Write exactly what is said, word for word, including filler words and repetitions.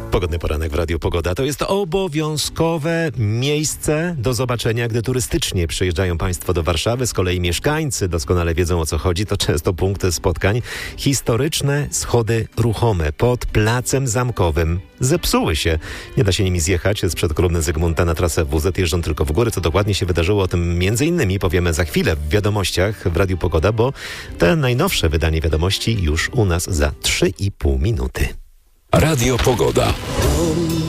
Pogodny poranek w Radiu Pogoda to jest obowiązkowe miejsce do zobaczenia, gdy turystycznie przyjeżdżają Państwo do Warszawy. Z kolei mieszkańcy doskonale wiedzą, o co chodzi. To często punkty spotkań. Historyczne schody ruchome pod Placem Zamkowym zepsuły się. Nie da się nimi zjechać sprzed kolumny Zygmunta na trasę W Z. Jeżdżą tylko w góry. Co dokładnie się wydarzyło, o tym między innymi powiemy za chwilę w wiadomościach w Radiu Pogoda, bo te najnowsze wydanie wiadomości już u nas za trzy i pół minuty. Radio Pogoda.